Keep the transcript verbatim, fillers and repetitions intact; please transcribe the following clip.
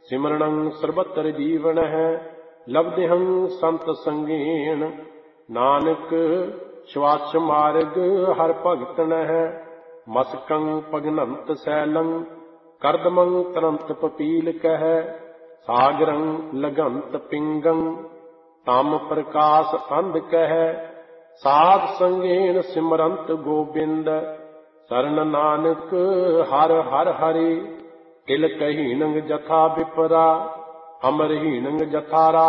ਸਿਮਰਣੰ ਸਰਬਤਰ ਜੀਵਨ ਹੈ ਲਬਦਿਹੰ ਸੰਤ ਸੰਗੀਣ ਨਾਨਕ ਸ਼ਵਾਸ ਮਾਰਗ ਹਰ ਭਗਤਨ ਹੈ ਮਸਕੰ ਭਗਨੰਤ ਸੈਲੰ ਕਰਦਮੰ ਤਰੰਤ ਪਪੀਲ ਕਹਿ ਸਾਗਰੰ ਲਗੰਤ ਪਿੰਗੰ ਤਮ ਪ੍ਰਕਾਸ਼ ਅੰਧ ਕਹਿ ਸਾਧ ਸੰਗੀਣ ਸਿਮਰੰਤ ਗੋਬਿੰਦ ਸਰਨ ਨਾਨਕ ਹਰ ਹਰ ਹਰੀ ਕਿਲ ਕਹੀਨੰ ਜਥਾ ਵਿਪਰਾ ਅਮਰਹੀਨੰ ਜਥਾ